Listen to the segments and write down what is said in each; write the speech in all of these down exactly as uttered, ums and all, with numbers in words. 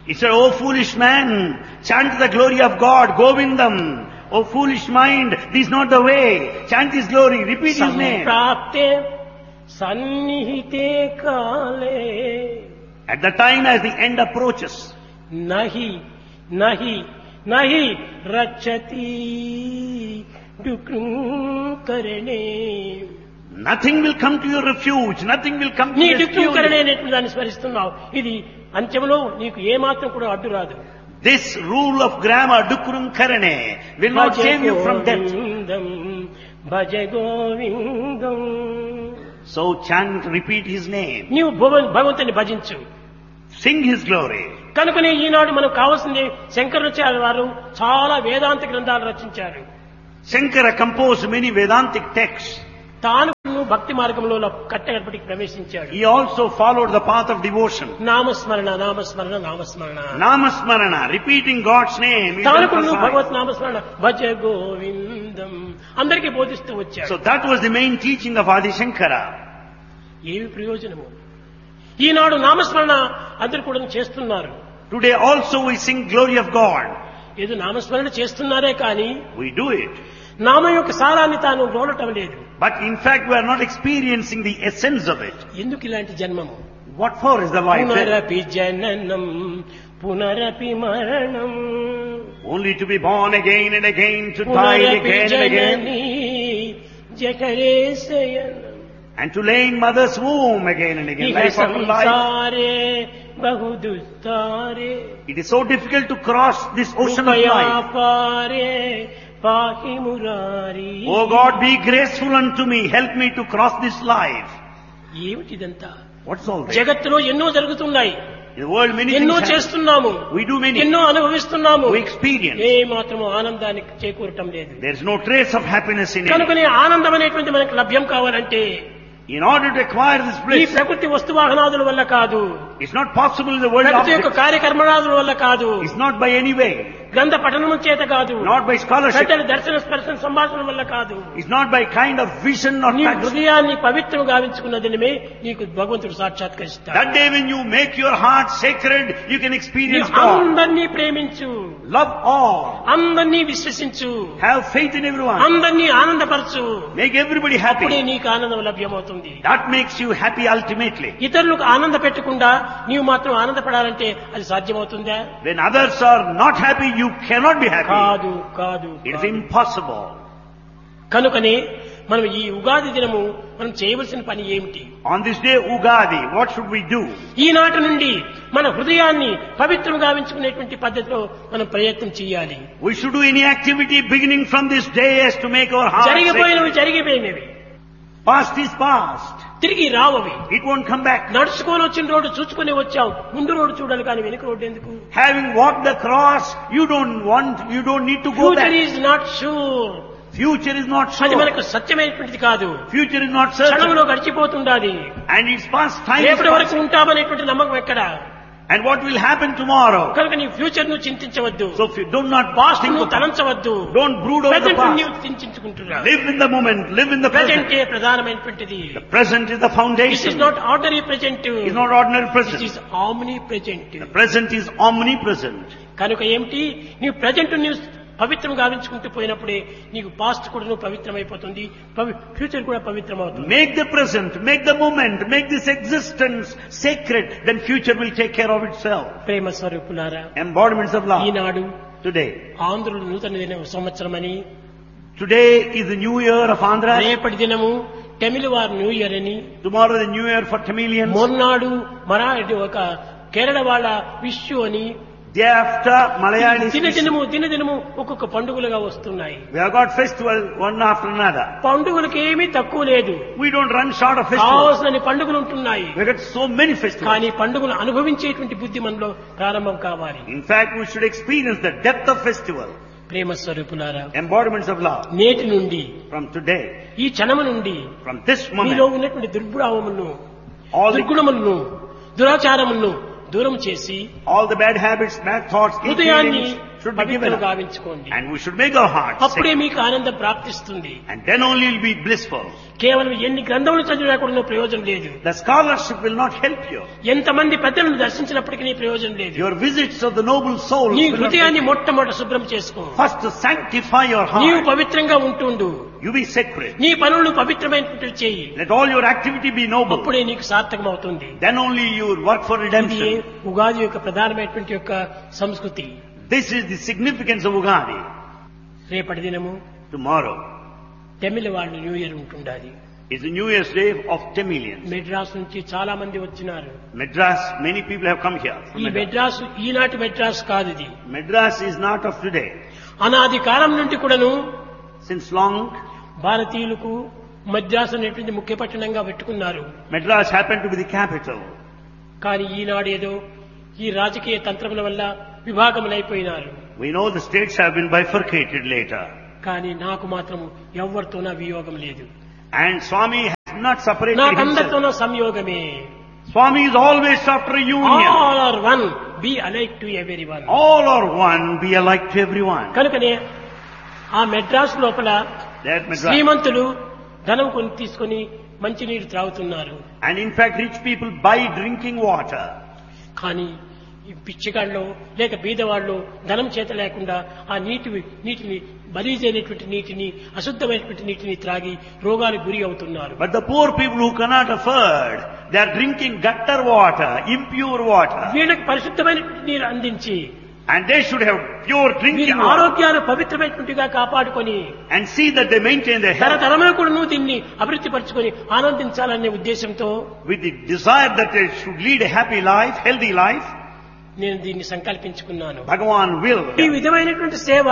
He said, "Oh foolish man, chant the glory of God, Govindam. Oh foolish mind, this is not the way. Chant His glory, repeat His name." సంప్రాప్తే సన్నిహితే కాలే At the time as the end approaches, నహి నహి నహి రచ్చతి డుక్రుంకరణే nothing will come to your refuge, nothing will come to నీ your డుక్రుంకరణే rescue. అనేటువంటి దాన్ని స్మరిస్తున్నావు. ఇది అంత్యంలో నీకు ఏమాత్రం కూడా అడ్డు రాదు. This rule of grammar, Dukkurum Karane, will not save you from death. Govindam Bhaja Govindam. So chant, repeat His name, నీవు భగవ- భగవంతుని భజించు. sing His glory. కనుకనే ఈనాడు మనకు కావాల్సింది శంకరాచార్య వారు చాలా వేదాంత గ్రంథాలు రచించారు. Shankara composed many Vedantic texts. తాను భక్తి మార్గంలో కట్టగడపటికి ప్రవేశించాడు. He also followed the path of devotion. నామస్మరణ నామస్మరణ నామస్మరణ Namasmarana, repeating God's name. is తాను emphasized. భగవత్ నామస్మరణ భజ గోవిందం అందరికీ బోధిస్తూ వచ్చాడు. So that was the main teaching of Adi Shankara. ఏమి ప్రయోజనము? ఈనాడు నామస్మరణ అందరు కూడా చేస్తున్నారు. Today also we sing glory of God. ఏదో నామస్మరణ చేస్తున్నారే కానీ We do it. నామం యొక్క సారాన్ని తాను రోలటం లేదు. But in fact we are not experiencing the essence of it. ఎందుకు ఇలాంటి జన్మము? What for is the life? పునరపి జననం పునరపి మరణం Only to be born again and again, to die పునరపి again and again, Janani జఠరే శయనం and to lay in mother's womb again and again. ఇహ Life after life. సంసారే బహు దుస్తారే It is so difficult to cross this ocean of life. ఉపయాపారే పాహి Murari. Oh God, be graceful unto me. Help me to cross this life. ఏమిటిదంతా? What's all this? జగత్తులో ఎన్నో జరుగుతున్నాయి, In the world many ఎన్నో things happen. చేస్తున్నాము, We do many. ఎన్నో అనుభవిస్తున్నాము. We experience. ఏ మాత్రము ఆనందానికి చేకూరటం లేదు. There is no trace of happiness in it. కనుకనే ఆనందం అనేటువంటి మనకు లభ్యం కావాలంటే In order to acquire this ఈ bliss, ప్రకృతి వస్తు వాహనాదుల వల్ల కాదు, it's not possible in the world ప్రకృతి యొక్క objects. కార్యకర్మణాదుల వల్ల కాదు, It's not by any way. గ్రంథ పఠనం చేత కాదు, Not by scholarship. పెద్దల దర్శన స్పర్శన సంభాషణ వల్ల కాదు. It's not by kind of vision or నీ touch. హృదయాన్ని పవిత్రం గావించుకున్న దినమే నీకు భగవంతుడు సాక్షాత్కరిస్తాడు. That day when you make your heart sacred, you can experience నీవు God. అందరినీ ప్రేమించు, Love all. అందరినీ విశ్వసించు, Have faith in everyone. అందరినీ ఆనందపరచు. Make everybody happy. అప్పుడే నీకు ఆనందం లభ్యమవుతుంది. That makes you happy ultimately. ఇతరులకు ఆనంద పెట్టకుండా నీవు మాత్రం ఆనందపడాలంటే అది సాధ్యమవుతుందా? When others are not happy, you cannot be happy. కాదు కాదు It is కాదు. impossible. కనుకనే మనం ఈ ఉగాది దినము మనం చేయవలసిన పని ఏమిటి? On this day, Ugadi, what should we do? ఈనాటి నుండి మన హృదయాన్ని పవిత్రం గావించుకునేటువంటి పద్ధతిలో మనం ప్రయత్నం చేయాలి. We should do any activity beginning from this day as to make our heart జరిగిపోయినవి sacred. జరిగిపోయినవి, Past is past. తిరిగి రావవి. It won't come back. నడుచుకొని వచ్చిన రోడ్డు చూసుకుని వచ్చావు, ముందు రోడ్డు చూడాలి కానీ వెనుక రోడ్డు ఎందుకు? Having walked the cross, you don't want, you don't need to go future back. Is not sure. Future is not అది sure. మనకు సత్యమైనటువంటిది కాదు. Future is not certain. క్షణంలో గడిచిపోతుండాలి. And it's past time. is రేపటి వరకు past. ఉంటామనేటువంటి నమ్మకం ఎక్కడ? And what will happen tomorrow? కనుక నీ ఫ్యూచర్ నువ్వు చింతించవద్దు, So if you do not past think నువ్వు of, తలంచవద్దు. don't brood over the present past. నీవు చింతించుకుంటున్నావు. Live in the moment. Live in the present. ప్రజెంటే ప్రధానమైనటువంటిది. The present is the this foundation. Is not ordinary present, It's not ordinary this present. Is omni present. The present is omnipresent. కనుక ఏమిటి, నీవు present నీవు పవిత్రం గావించుకుంటూ పోయినప్పుడే నీకు past కూడా నువ్వు పవిత్రమైపోతుంది, future కూడా పవిత్రమవుతుంది. Make the present, make the moment, make this existence sacred, then future will take care of itself. ప్రేమ స్వరూపులారా, Embodiments of love. Eenadu Today. ఆంధ్రులు నూతన దిన సంవత్సరం అని, Today is the new year of Andhra. రేపటి దినము తమిళ వారి న్యూ ఇయర్ అని, Tomorrow the new year for Tamilians. మొన్నాడు మరాఠీ ఒక కేరళ వాళ్ళ విషు అని, Day after Malayalis. దినదినము దినదినము ఒక్కొక్క పండుగలుగా వస్తున్నాయి. We have got festival one after another. పండుగలకు ఏమీ తక్కువ లేదు. We don't run short of festivals. కావాల్సిన పండుగలు ఉంటున్నాయి. We got so many festivals. కానీ పండుగను అనుభవించేటువంటి బుద్ధి మనలో ప్రారంభం కావాలి. In fact, we should experience the depth of festival. ప్రేమ స్వరూపులారా, Embodiments of love. నేటి నుండి From today, ఈ క్షణము నుండి from this మీలో moment, ఉన్నటువంటి దుర్భావములను, all the, దుర్గుణములను, దురాచారములను దూరం చేసి all the bad habits, bad thoughts, హృదయాన్ని ill feelings, should be given పవిత్రం up. గావించుకోండి. And we should make our hearts అప్పుడే sacred. మీకు ఆనందం ప్రాప్తిస్తుంది. And then only you'll be blissful. కేవలం ఎన్ని గ్రంథములు చదివినా కూడా ప్రయోజనం లేదు. The scholarship will not help you. ఎంతమంది పెద్దలను దర్శించినప్పటికీ నీ ప్రయోజనం లేదు. Your visits of the noble souls నీ will not హృదయాన్ని help you. మొట్టమొదట శుభ్రం చేసుకో. First to sanctify your నీవు heart. పవిత్రంగా ఉంటుండు. You be sacred. నీ పనులను పవిత్రమైనటువంటి చేయి. Let all your activity be noble. అప్పుడే నీకు సార్థకం అవుతుంది. Then only you will work for ఇది redemption. ఉగాది యొక్క ప్రధానమైనటువంటి యొక్క సంస్కృతి. This is the significance of Ugadi. రేపటి దినము Tomorrow తమిళ వాళ్ళు న్యూ ఇయర్ ఉంటుండాలి. is the New Year's Day of Tamilians. Madras నుంచి చాలా మంది వచ్చినారు. Madras, many people have come here. from ఈ Madras. మెడ్రాస్ ఈనాటి మెడ్రాస్ కాదు ఇది. Madras is not of today. అనాది కాలం నుండి కూడాను Since long, భారతీయులకు మద్రాసు అనేటువంటి ముఖ్య పట్టణంగా పెట్టుకున్నారు. Madras happened to be the capital. కానీ ఈనాడు ఏదో ఈ రాజకీయ తంత్రముల వల్ల విభాగములైపోయినారు. We know the states have been bifurcated later. కానీ నాకు మాత్రం ఎవరితోనా వియోగం లేదు. And Swami has not separated himself. నాకందరితోనా సంయోగమే. Swami is always after union. All are one, B alike to every one. All are one, be alike to everyone. కనుకనే ఆ మెడ్రాస్ లోపల That Madras. శ్రీమంతులు ధనం కొని తీసుకొని మంచినీరు త్రాగుతున్నారు. And in fact, rich people buy drinking water. కానీ ఈ పిచ్చిగాళ్ళు లేక బీదవాళ్ళు ధనం చేత లేకుండా ఆ నీటి నీటిని బలీజైనటువంటి నీటిని అశుద్ధమైనటువంటి నీటిని త్రాగి రోగాలకు గురి అవుతున్నారు. But the poor people who cannot afford, they are drinking gutter water, impure water. వీళ్ళకి పరిశుద్ధమైనటువంటి నీరు అందించి And they should have pure వీరి drinking water. ఆరోగ్యాలు పవిత్రమైనటువంటిగా కాపాడుకొని And see that they maintain their health తరతరములు కూడా నువ్వు దీన్ని అభివృద్ధి పరచుకొని ఆనందించాలనే ఉద్దేశంతో with the desire that they should lead a happy life, healthy life. నేను దీన్ని సంకల్పించుకున్నాను. Bhagavan will. ఈ విధమైనటువంటి సేవ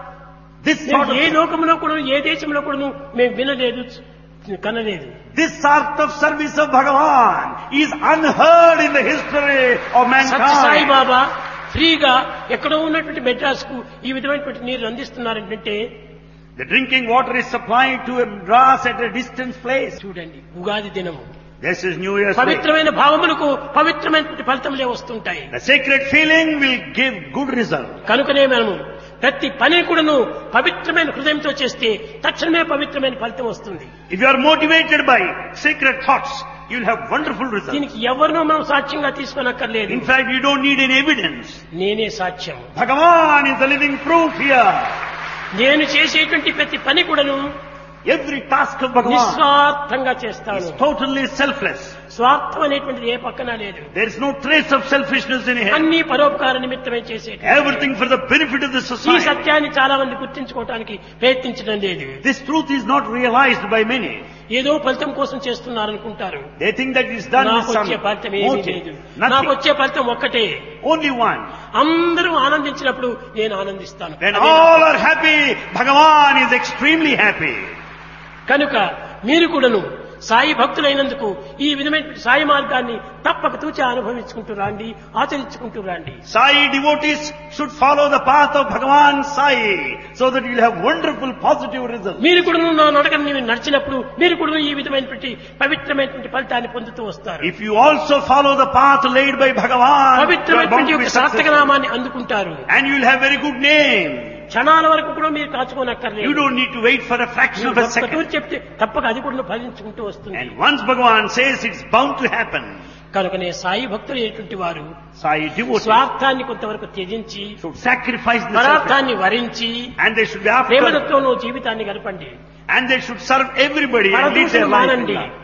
This sort ఏ of, లోకంలో కూడా ఏ దేశంలో కూడా మేము వినలేదు, కనలేదు. this sort of service of Bhagavan is unheard in the history of Satya Sai mankind. బాబా ఫ్రీగా ఎక్కడో ఉన్నటువంటి మెడ్రాస్ కు ఈ విధమైనటువంటి నీరు అందిస్తున్నారంటే The drinking water is supplied to a Madras at a distant place. చూడండి, ఉగాది దినము This is New Year's Day. పవిత్రమైన భావములకు పవిత్రమైనటువంటి ఫలితములే వస్తుంటాయి. The sacred feeling will give good result. కనుకనే మనము ప్రతి పని కూడాను పవిత్రమైన హృదయంతో చేస్తే తక్షణమే పవిత్రమైన ఫలితం వస్తుంది. If you are motivated by sacred thoughts, you will have wonderful results. దీనికి ఎవరినో మనం సాక్ష్యంగా తీసుకోనక్కర్లేదు. In fact, you don't need any evidence. నేనే సాక్ష్యం. Bhagavan is the living proof here. నేను చేసేటువంటి ప్రతి పని కూడాను Every task of Bhagavan నిస్వార్థంగా చేస్తాను. is totally selfless. స్వార్థం అనేటువంటిది ఏ పక్కన లేదు. There is no trace of selfishness in it. అన్ని పరోపకార నిమిత్తమే చేసే Everything for the benefit of the ఈ society. సత్యాన్ని చాలా మంది గుర్తించుకోవడానికి ప్రయత్నించడం లేదు. This truth is not realized by many. ఏదో ఫలితం కోసం చేస్తున్నారనుకుంటారు. They think that it is done with నాకు some వచ్చే ఫలితం ఏమీ motive. లేదు. నాకు Nothing. వచ్చే ఫలితం ఒక్కటే. Only one. అందరూ ఆనందించినప్పుడు నేను ఆనందిస్తాను. When అదే నా all are happy, Bhagavan is extremely happy. కనుక మీరు కూడాను సాయి భక్తులైనందుకు ఈ విధమైన సాయి మార్గాన్ని తప్పక తూచా అనుభవించుకుంటూ రండి, ఆచరించుకుంటూ రండి. Sai devotees should follow the path of Bhagavan Sai so that you will have wonderful positive results. మీరు కూడా నా నడకని నడిచినప్పుడు మీరు కూడా ఈ విధమైనటువంటి పవిత్రమైనటువంటి ఫలితాన్ని పొందుతూ వస్తారు. If you also follow the path laid by Bhagavan, you are bound పవిత్రమైనటువంటి to be యొక్క సార్థక successful. నామాన్ని అందుకుంటారు. And you will have very good name. క్షణాల వరకు కూడా మీరు You కాచుకోనక్కర్లేదు. don't need to wait for a fraction of a ఒక్క second. తూరి చెప్తే తప్పక అది కూడా ఫలించుకుంటూ వస్తుంది. And once Bhagavan says it's bound to happen, కనుకనే సాయి భక్తులు అనేటువంటి వారు Sai devotees స్వార్థాన్ని కొంతవరకు త్యజించి should sacrifice the self పదార్థాన్ని వరించి and they should be after, ప్రేమతత్వంలో జీవితాన్ని గడపండి. and they should serve everybody and lead పరదూషణ their life in మానండి, love.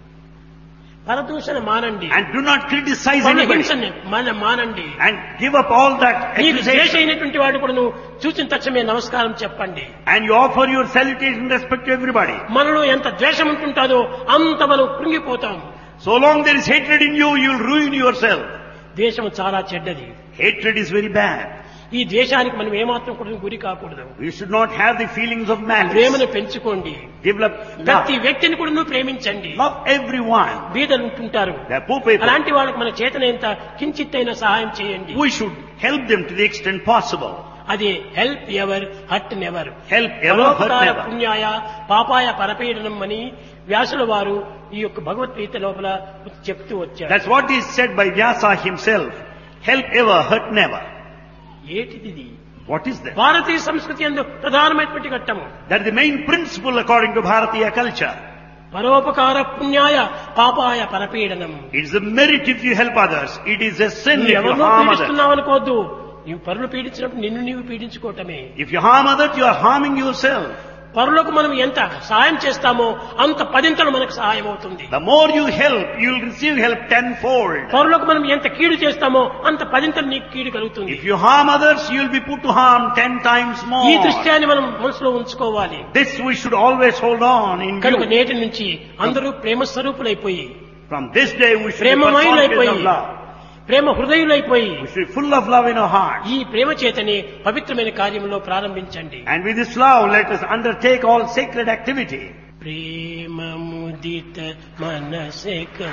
పరదూషణ మానండి, And do not criticize anybody. హింసని మన మానండి. And give up all that నీకు ద్వేష accusation. అయినటువంటి వాడు కూడా నువ్వు చూసిన తక్షణమే నమస్కారం చెప్పండి. And you offer your salutation and respect to everybody. మనలో ఎంత ద్వేషం ఉంటుంటాదో అంత మనం కృంగిపోతాం. So long there is hatred in you, you will ruin yourself. ద్వేషం చాలా చెడ్డది. Hatred is very bad. ఈ ద్వేషానికి మనం ఏమాత్రం కూడా గురి కాకూడదు. You should not have the feelings of malice. ప్రేమను పెంచుకోండి. Develop ప్రతి love. వ్యక్తిని కూడా నువ్వు ప్రేమించండి. Love everyone. బీదలు ఉంటుంటారు, They are poor people. అలాంటి వాళ్ళకి మన చేతనైనంత కించిత్తైన సహాయం చేయండి. We should help them to the extent possible. అదే help ever hurt never. Help ever, hurt పరోపకార never. పుణ్యాయ పాపాయ పరపీడనం అని వ్యాసుల వారు ఈ యొక్క భగవద్గీత లోపల చెప్తూ వచ్చారు. That's what is said by Vyasa himself. Help ever, hurt never. ఏటిది? What is that? భారతీయ సంస్కృతి యందు ప్రధానమైనటువంటి ఘట్టము. That is the main principle according to Bharatiya culture. పరోపకార పుణ్యాయ పాపాయ పరపీడనం. It is a merit if you help others. It is a sin if you ఎవరినో harm others. పీడిస్తున్నావు అనుకోవద్దు. నీవు పరులు పీడించినప్పుడు నిన్ను నీవు పీడించుకోవటమే. If you harm others, you are harming yourself. పరులకు మనం ఎంత సహాయం చేస్తామో అంత పదింతలు మనకు సహాయం అవుతుంది. The more you help, you will receive help tenfold. పరులకు మనం ఎంత కీడు చేస్తామో అంత పదింతలు నీకు కీడు కలుగుతుంది. If you harm others, you will be put to harm ten times more. ఈ దృష్ట్యాన్ని మనం మనసులో ఉంచుకోవాలి. This we should always hold on in కనుక view. నేటి నుంచి అందరూ ప్రేమ స్వరూపులైపోయి, From this day we should be ప్రేమమయులైపోయి, personified of love. Prema హృదయులైపోయి We should be full of love in our hearts. ఈ ప్రేమ చేతనే పవిత్రమైన కార్యంలో ప్రారంభించండి. And with this love, let us undertake all sacred activity. ప్రేమ ముదిత మనసే